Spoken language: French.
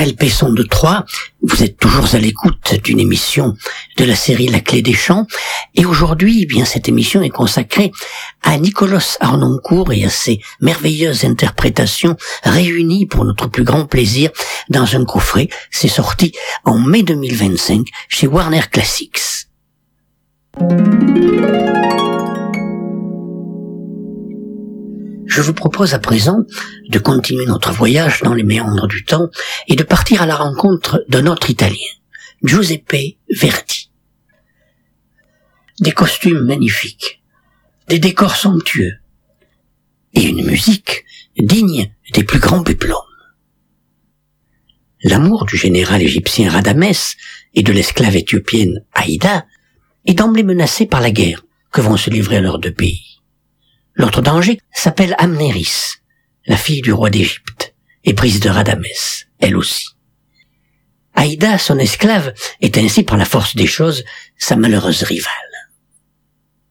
Karel Pesson de Troyes. Vous êtes toujours à l'écoute d'une émission de la série La Clé des Chants. Et aujourd'hui, cette émission est consacrée à Nicolas Harnoncourt et à ses merveilleuses interprétations réunies pour notre plus grand plaisir dans un coffret. C'est sorti en mai 2025 chez Warner Classics. Je vous propose à présent de continuer notre voyage dans les méandres du temps et de partir à la rencontre d'un autre Italien, Giuseppe Verdi. Des costumes magnifiques, des décors somptueux et une musique digne des plus grands péplums. L'amour du général égyptien Rhadamès et de l'esclave éthiopienne Aïda est d'emblée menacé par la guerre que vont se livrer leurs deux pays. L'autre danger s'appelle Amnéris, la fille du roi d'Égypte, éprise de Rhadamès, elle aussi. Aïda, son esclave, est ainsi par la force des choses sa malheureuse rivale.